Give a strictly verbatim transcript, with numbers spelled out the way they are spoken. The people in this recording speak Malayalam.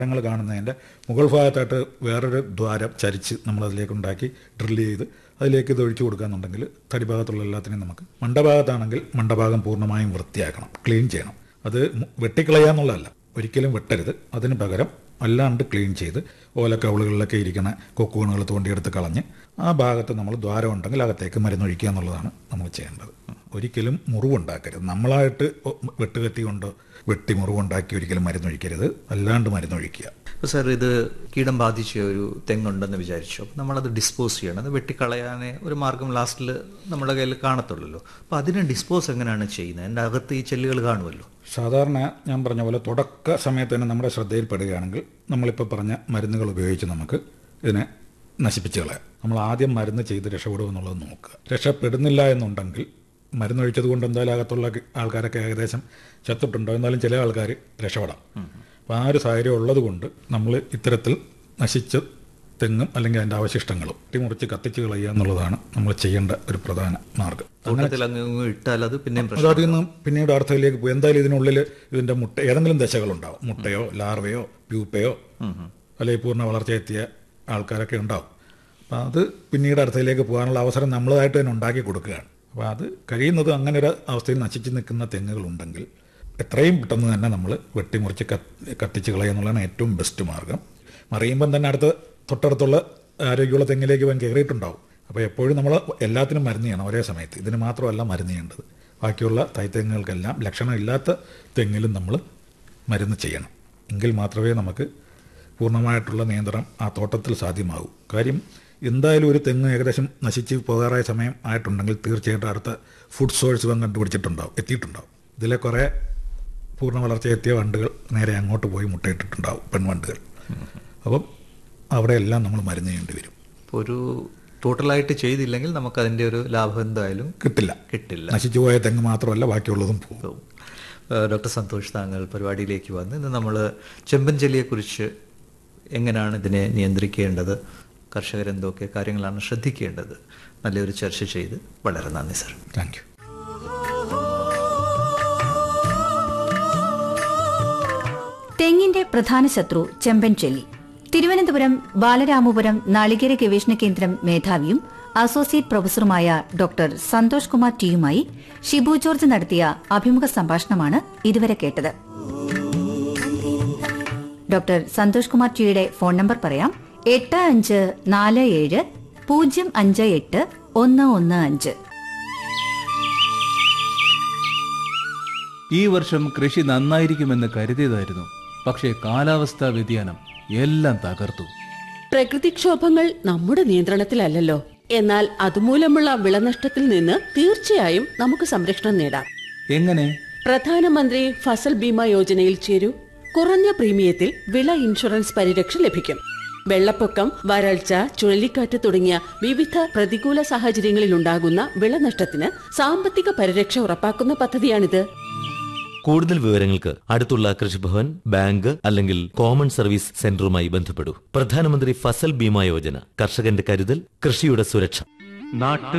ഞങ്ങൾ കാണുന്നതിൻ്റെ മുകൾ ഭാഗത്തായിട്ട് വേറൊരു ദ്വാരം ചരിച്ച് നമ്മളതിലേക്ക് ഉണ്ടാക്കി ഡ്രില്ല് ചെയ്ത് അതിലേക്ക് ഇത് ഒഴിച്ചു കൊടുക്കുകയെന്നുണ്ടെങ്കിൽ തടിഭാഗത്തുള്ള എല്ലാത്തിനെയും നമുക്ക് മണ്ടഭാഗത്താണെങ്കിൽ മണ്ടഭാഗം പൂർണ്ണമായും വൃത്തിയാക്കണം, ക്ലീൻ ചെയ്യണം. അത് വെട്ടിക്കളയുക എന്നുള്ളതല്ല, ഒരിക്കലും വെട്ടരുത്. അതിന് പകരം അല്ലാണ്ട് ക്ലീൻ ചെയ്ത് ഓലക്കവളുകളിലൊക്കെ ഇരിക്കുന്ന കൊക്കുവണുകൾ തോണ്ടിയെടുത്ത് കളഞ്ഞ് ആ ഭാഗത്ത് നമ്മൾ ദ്വാരം ഉണ്ടെങ്കിൽ അകത്തേക്ക് മരുന്നൊഴിക്കുക എന്നുള്ളതാണ് നമ്മൾ ചെയ്യേണ്ടത്. ഒരിക്കലും മുറിവുണ്ടാക്കരുത്. നമ്മളായിട്ട് വെട്ടുകത്തി കൊണ്ട് വെട്ടി മുറിവുണ്ടാക്കി ഒരിക്കലും മരുന്നൊഴിക്കരുത്, അല്ലാണ്ട് മരുന്നൊഴിക്കുക. അപ്പോൾ സാർ, ഇത് കീടം ബാധിച്ച ഒരു തെങ്ങുണ്ടെന്ന് വിചാരിച്ചു, അപ്പോൾ നമ്മളത് ഡിസ്പോസ് ചെയ്യണം. അത് വെട്ടിക്കളയാനേ ഒരു മാർഗം ലാസ്റ്റിൽ നമ്മുടെ കയ്യിൽ കാണത്തുള്ളല്ലോ. അപ്പോൾ അതിനെ ഡിസ്പോസ് എങ്ങനെയാണ് ചെയ്യുന്നത്? എൻ്റെ അകത്ത് ഈ ചെല്ലുകൾ കാണുമല്ലോ. സാധാരണ ഞാൻ പറഞ്ഞ പോലെ തുടക്ക സമയത്ത് തന്നെ നമ്മുടെ ശ്രദ്ധയിൽപ്പെടുകയാണെങ്കിൽ നമ്മളിപ്പോൾ പറഞ്ഞ മരുന്നുകൾ ഉപയോഗിച്ച് നമുക്ക് ഇതിനെ നശിപ്പിച്ച് കളയാം. നമ്മൾ ആദ്യം മരുന്ന് ചെയ്ത് രക്ഷപ്പെടുമെന്നുള്ളത് നോക്കുക. രക്ഷപ്പെടുന്നില്ല എന്നുണ്ടെങ്കിൽ മരുന്നൊഴിച്ചത് കൊണ്ട് എന്തായാലും അകത്തുള്ള ആൾക്കാരൊക്കെ ഏകദേശം ചത്തിട്ടുണ്ടോ, എന്നാലും ചില ആൾക്കാർ രക്ഷപ്പെടാം. അപ്പോൾ ആ ഒരു സാഹചര്യം ഉള്ളത് കൊണ്ട് നമ്മൾ ഇത്തരത്തിൽ നശിച്ച തെങ്ങും അല്ലെങ്കിൽ അതിൻ്റെ അവശിഷ്ടങ്ങളും മുറിച്ച് കത്തിച്ച് കളയുക എന്നുള്ളതാണ് നമ്മൾ ചെയ്യേണ്ട ഒരു പ്രധാന മാർഗം. ഇട്ടാൽ അത് പിന്നെ അതിൽ നിന്ന് പിന്നീട് അർത്ഥത്തിലേക്ക് പോയി എന്തായാലും ഇതിനുള്ളിൽ ഇതിൻ്റെ മുട്ട ഏതെങ്കിലും ദശകളുണ്ടാവും. മുട്ടയോ ലാർവയോ പ്യൂപ്പയോ അല്ലെങ്കിൽ പൂർണ്ണ വളർച്ചയെത്തിയ ആൾക്കാരൊക്കെ ഉണ്ടാവും. അപ്പോൾ അത് പിന്നീട് അർത്ഥത്തിലേക്ക് പോകാനുള്ള അവസരം നമ്മളതായിട്ട് തന്നെ ഉണ്ടാക്കി കൊടുക്കുകയാണ്. അപ്പോൾ അത് കഴിയുന്നത് അങ്ങനെ ഒരു അവസ്ഥയിൽ നശിച്ച് നിൽക്കുന്ന തെങ്ങുകളുണ്ടെങ്കിൽ എത്രയും പെട്ടെന്ന് തന്നെ നമ്മൾ വെട്ടിമുറിച്ച് കത്തി കത്തിച്ച് കളയുക എന്നുള്ളതാണ് ഏറ്റവും ബെസ്റ്റ് മാർഗം. മറിയുമ്പം തന്നെ അടുത്ത തൊട്ടടുത്തുള്ള ആരോഗ്യമുള്ള തെങ്ങിലേക്ക് വൻ കയറിയിട്ടുണ്ടാവും. അപ്പോൾ എപ്പോഴും നമ്മൾ എല്ലാത്തിനും മരുന്ന് ചെയ്യണം ഒരേ സമയത്ത്. ഇതിന് മാത്രമല്ല മരുന്ന് ചെയ്യേണ്ടത്, ബാക്കിയുള്ള തൈത്തെങ്ങുകൾക്കെല്ലാം ലക്ഷണമില്ലാത്ത തെങ്ങിലും നമ്മൾ മരുന്ന് ചെയ്യണം. എങ്കിൽ മാത്രമേ നമുക്ക് പൂർണ്ണമായിട്ടുള്ള നിയന്ത്രണം ആ തോട്ടത്തിൽ സാധ്യമാകൂ. കാര്യം എന്തായാലും ഒരു തെങ്ങ് ഏകദേശം നശിച്ച് പോകാറായ സമയം ആയിട്ടുണ്ടെങ്കിൽ തീർച്ചയായിട്ടും അടുത്ത ഫുഡ് സോഴ്സ് ഇവൻ കണ്ടുപിടിച്ചിട്ടുണ്ടാവും, എത്തിയിട്ടുണ്ടാവും. ഇതിലെ കുറേ പൂർണ്ണ വളർച്ചയെത്തിയ വണ്ടുകൾ നേരെ അങ്ങോട്ട് പോയി മുട്ടയിട്ടിട്ടുണ്ടാവും, പെൺവണ്ടുകൾ. അപ്പം അവിടെയെല്ലാം നമ്മൾ മരുന്ന് ചെയ്യേണ്ടി വരും. ഒരു ടോട്ടലായിട്ട് ചെയ്തില്ലെങ്കിൽ നമുക്കതിൻ്റെ ഒരു ലാഭം എന്തായാലും കിട്ടില്ല കിട്ടില്ല നശിച്ചു പോയ തെങ്ങ് മാത്രമല്ല ബാക്കിയുള്ളതും പോകും. ഡോക്ടർ സന്തോഷ്, താങ്കൾ പരിപാടിയിലേക്ക് വന്ന് ഇന്ന് നമ്മൾ ചെമ്പൻ ചെല്ലിയെക്കുറിച്ച് എങ്ങനെയാണ് ഇതിനെ നിയന്ത്രിക്കേണ്ടത്, കർഷകരെന്തൊക്കെ കാര്യങ്ങളാണ് ശ്രദ്ധിക്കേണ്ടത്, നല്ലൊരു ചർച്ച ചെയ്ത് വളരെ നന്ദി സാർ. Thank you. തെങ്ങിന്റെ പ്രധാന ശത്രു ചെമ്പൻ ചെല്ലി. തിരുവനന്തപുരം ബാലരാമപുരം നാളികേര ഗവേഷണ കേന്ദ്രം മേധാവിയും associate പ്രൊഫസറുമായ doctor Santhosh Kumar ടിയുമായി Shibu George നടത്തിയ അഭിമുഖ സംഭാഷണമാണ് ഇതുവരെ കേട്ടത്. ഡോക്ടർ സന്തോഷ് കുമാർ ടിയുടെ ഫോൺ നമ്പർ പറയാം: എട്ട് അഞ്ച് നാല് ഏഴ് പൂജ്യം അഞ്ച് എട്ട് ഒന്ന് ഒന്ന് അഞ്ച്. ഈ വർഷം കൃഷി നന്നായിരിക്കുമെന്ന് കരുതിയതായിരുന്നു. പക്ഷേ കാലാവസ്ഥാ വ്യതിയാനം എല്ലാം തകർത്തു. പ്രകൃതിക്ഷോഭങ്ങൾ നമ്മുടെ നിയന്ത്രണത്തിലല്ലല്ലോ. എന്നാൽ അതുമൂലമുള്ള വിളനഷ്ടത്തിൽ നിന്ന് തീർച്ചയായും നമുക്ക് സംരക്ഷണം നേടാം. എങ്ങനെ? പ്രധാനമന്ത്രി ഫസൽ ബീമ യോജനയിൽ ചേരൂ. കുറഞ്ഞ പ്രീമിയത്തിൽ വിള ഇൻഷുറൻസ് പരിരക്ഷ ലഭിക്കും. വെള്ളപ്പൊക്കം, വരൾച്ച, ചുഴലിക്കാറ്റ് തുടങ്ങിയ വിവിധ പ്രതികൂല സാഹചര്യങ്ങളിൽ ഉണ്ടാകുന്ന വിളനഷ്ടത്തിന് സാമ്പത്തിക പരിരക്ഷ ഉറപ്പാക്കുന്ന പദ്ധതിയാണിത്. കൂടുതൽ വിവരങ്ങൾക്ക് അടുത്തുള്ള കൃഷിഭവൻ, ബാങ്ക് അല്ലെങ്കിൽ കോമൺ സർവീസ് സെന്ററുമായി ബന്ധപ്പെടൂ. പ്രധാനമന്ത്രി ഫസൽ ബീമ യോജന, കർഷകന്റെ കരുതൽ, കൃഷിയുടെ സുരക്ഷ. നാട്ടു